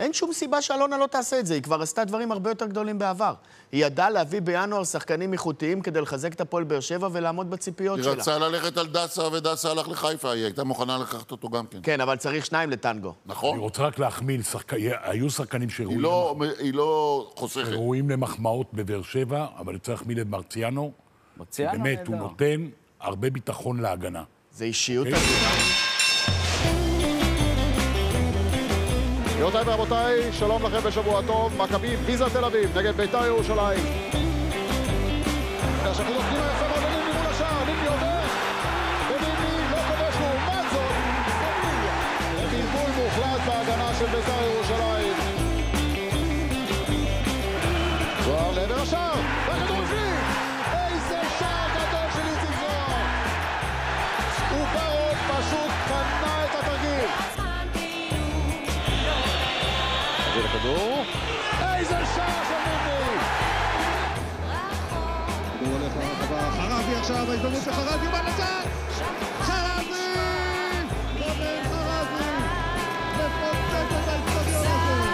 אין שום סיבה שאלונה לא תעשה את זה, היא כבר עשתה דברים הרבה יותר גדולים בעבר. היא ידעה להביא בינואר שחקנים איכותיים כדי לחזק את הפועל באר שבע ולעמוד בציפיות שלה. היא רצה ללכת על דסה, ודסה הלך לחיפה, היא הייתה מוכנה לקחת אותו גם כן. כן, אבל צריך שניים לטנגו. נכון. אני רוצה רק להחמיא, היו שחקנים היא לא חוסכת. שראויים למחמאות בבאר שבע, אבל צריך להחמיא למרציאנו. באמת, הוא נותן הרבה ביטחון להגנה. זה אישיות אדירה. גבירותיי ורבותיי, שלום לכם ושבוע טוב. מכבי ויזה תל אביב נגד בית"ר ירושלים. השחרור פנימה יפה מאוד לנימי מול השער, נימי עובר, ונימי לא כובש לעומת זאת. בלבול מוחלט בהגנה של בית"ר ירושלים. זוהר לעבר השער, והכדור בפנים. איזה שער גדול של איציק זוהר. וברוד פשוט קנה את התרגיל. זה לכדור, איזה שער של נימי! הוא הולך לרחבה, חרבי עכשיו, ההזדמנות של חרבי, הוא בנצר! חרבי! רונן חרבי! מפוצץ את האצטדיון הזה!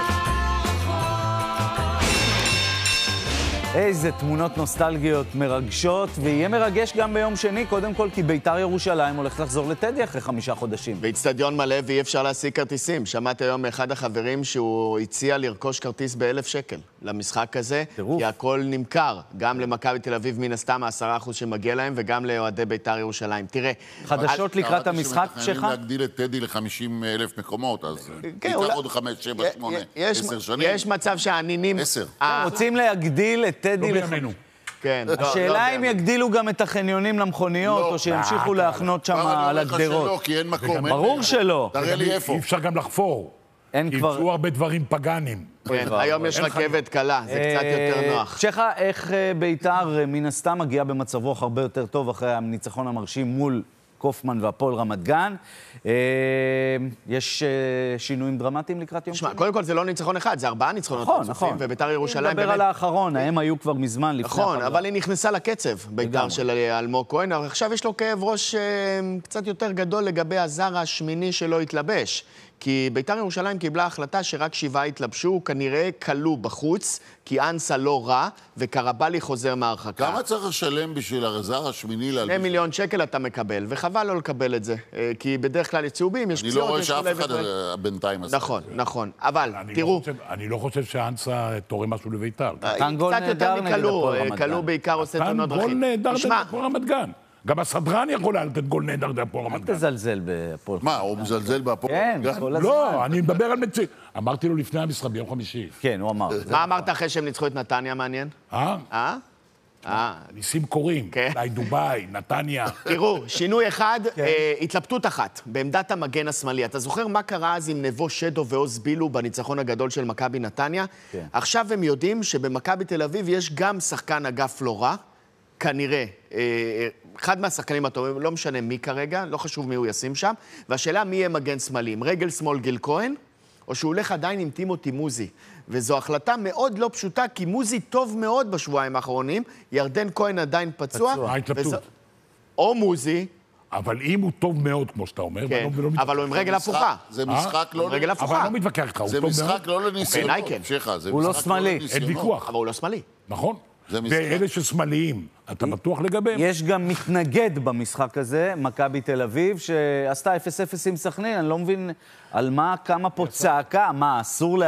איזה תמונות נוסטלגיות מרגשות, ויהיה מרגש גם ביום שני, קודם כל כי בית"ר ירושלים הולך לחזור לטדי אחרי 5 חודשים. באצטדיון מלא ואי אפשר להשיג כרטיסים. שמעתי היום מאחד החברים שהוא הציע לרכוש כרטיס ב1,000 שקל למשחק הזה, כי הכל נמכר, גם למכבי תל אביב מן הסתם 10% שמגיע להם, וגם לאוהדי בית"ר ירושלים. תראה, חדשות לקראת המשחק שלך? שמתכננים להגדיל את טדי ל50,000 מקומות, אז ייקח עוד 5, 7, 8, 10 שנים. יש מצב שהעניינים... 10. רוצים להגדיל את טדי בימינו. כן. השאלה אם יגדילו גם את החניונים למכוניות, או שימשיכו להחנות שם על הגדרות. שלא, כי אין מקום. ברור שלא. תראה לי איפה. אי אפשר גם לחפור. ימצאו הרבה דברים פגנים. כן, היום יש רכבת קלה, זה קצת יותר נוח. שכה, איך בית"ר מן הסתם מגיע במצב רוח הרבה יותר טוב אחרי הניצחון המרשים מול קופמן והפועל רמת גן. יש שינויים דרמטיים לקראת יום שני? קודם כל זה לא ניצחון אחד, זה 4 ניצחונות רצופים, ובית"ר ירושלים באמת... נדבר על האחרון, הם היו כבר מזמן לפני נכון, הפגרה. אבל היא נכנסה לקצב, בית"ר של אלמוג כהן, אבל עכשיו יש לו כאב ראש קצת יותר גדול לגבי הזר השמיני שלא התלבש. כי בית"ר ירושלים קיבלה החלטה שרק 7 התלבשו, כנראה קלו בחוץ, כי אנסה לא רע, וקרבלי חוזר מהרחקה. כמה צריך לשלם בשביל הזר השמיני להלביש? 2 מיליון שקל אתה מקבל, וחבל לא לקבל את זה. כי בדרך כלל צהובים, יש פציעות, אני לא רואה שאף אחד בינתיים עשה. נכון, נכון. אבל, תראו... אני לא חושב שאנסה תורם משהו לבית"ר. קצת יותר מקלו, קלו בעיקר עושה תאונות דרכים. גול נהדר בהפועל רמת גן. גם הסדרן יכול לתת גול נהדר בהפועל רמת גן. אל תזלזל בהפועל. מה, הוא מזלזל בהפועל רמת גן? כן, כל הזמן. לא, אני מדבר על מציאות. אמרתי לו לפני המשחק ביום חמישי. כן, הוא אמר. מה אמרת אחרי שהם ניצחו את נתניה, מעניין? ניסים קוראים, אולי דובאי, נתניה. תראו, שינוי אחד, התלבטות אחת, בעמדת המגן השמאלי. אתה זוכר מה קרה אז עם נבו שדו ועוז בילו בניצחון הגדול של מכבי נתניה? עכשיו הם יודעים שבמכבי תל אביב יש גם שחקן אגף לא רע, כנראה, אחד מהשחקנים הטובים, לא משנה מי כרגע, לא חשוב מי הוא ישים שם, והשאלה מי יהיה מגן שמאלי, עם רגל שמאל גיל כהן, או שהוא הולך עדיין עם טימותי מוזי. וזו החלטה מאוד לא פשוטה, כי מוזי טוב מאוד בשבועיים האחרונים, ירדן כהן עדיין פצוע. או מוזי. אבל אם הוא טוב מאוד, כמו שאתה אומר, כן, אבל הוא עם רגל הפוכה. זה משחק לא... רגל הפוכה. אבל אני לא מתווכח איתך, הוא טוב מאוד. זה משחק לא לניסיונות. בעיניי כן. הוא לא שמאלי. אין ויכוח. אבל הוא לא שמאלי. נכון. ואלה ששמאליים, אתה בטוח לגביהם? יש גם מתנגד במשחק הזה, מכבי תל אביב, שעשתה 0-0 עם סכנין, אני לא מבין על מה, כמה פה צעקה, מה,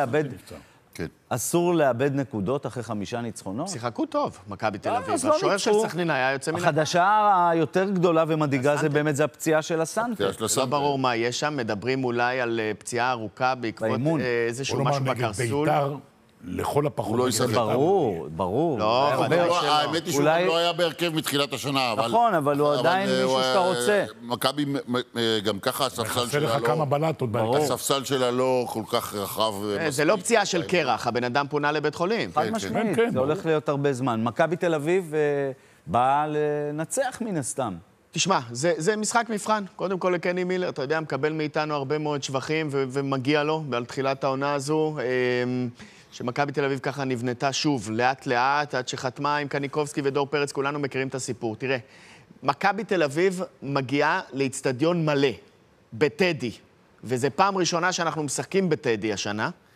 אסור לאבד נקודות אחרי 5 ניצחונות? שיחקו טוב, מכבי תל אביב. השוער של סכנין היה יוצא מן... החדשה היותר גדולה ומדאיגה זה באמת, זה הפציעה של הסנטר. לא ברור מה יש שם, מדברים אולי על פציעה ארוכה בעקבות איזשהו משהו בקרסול. לכל הפחות. הוא לא יסדר. ברור. האמת היא שהוא לא היה בהרכב מתחילת השנה. נכון, אבל הוא עדיין מישהו שאתה רוצה. מכבי, גם ככה הספסל שלה לך כמה בלטות. הספסל שלה לא כל כך רחב. זה לא פציעה של קרח, הבן אדם פונה לבית חולים. חד משמעית, זה הולך להיות הרבה זמן. מכבי תל אביב באה לנצח מן הסתם. תשמע, זה משחק מבחן. קודם כל לקני מילר, אתה יודע, מקבל מאיתנו הרבה מאוד שבחים ומגיע לו, על תחילת העונה הזו. שמכבי תל אביב ככה נבנתה שוב, לאט לאט, עד שחתמה עם קניקובסקי ודור פרץ, כולנו מכירים את הסיפור. תראה, מכבי תל אביב מגיעה לאצטדיון מלא, בטדי, וזה פעם ראשונה שאנחנו משחקים בטדי השנה,